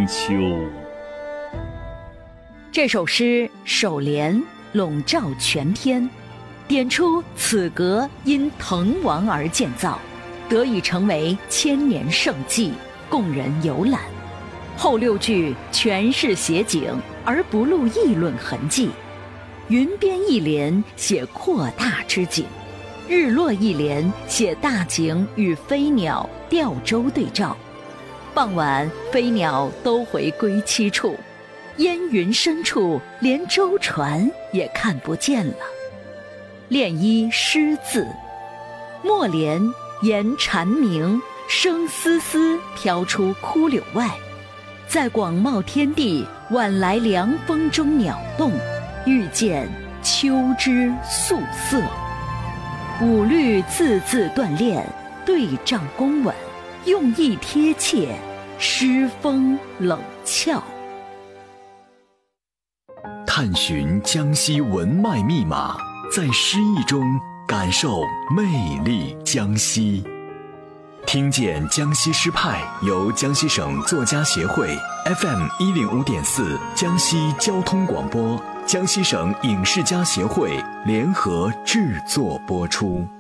秋。 这首诗首联笼罩全篇，点出此阁因滕王而建造，得以成为千年圣迹，供人游览。后6句全是写景，而不露议论痕迹。云边一联写扩大之景，日落一联写大景与飞鸟钓舟对照。傍晚飞鸟都回归栖处，烟云深处连舟船也看不见了。练一诗字，末联言蝉鸣，声丝丝飘出枯柳外，在广袤天地晚来凉风中鸟动，欲见秋之素色。五律字字锻炼，对仗工稳，用意贴切，诗风冷峭。 探寻江西文脉密码，在诗意中感受魅力江西。听见江西诗派由江西省作家协会 FM105.4 江西交通广播、江西省影视家协会联合制作播出。